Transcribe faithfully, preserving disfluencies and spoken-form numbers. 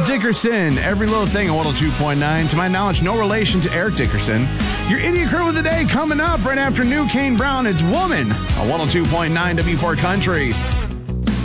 Dickerson, Every Little Thing on one oh two point nine. To my knowledge, no relation to Eric Dickerson. Your Idiot Crew of the Day coming up right after New Kane Brown. It's Woman on one oh two point nine W four Country.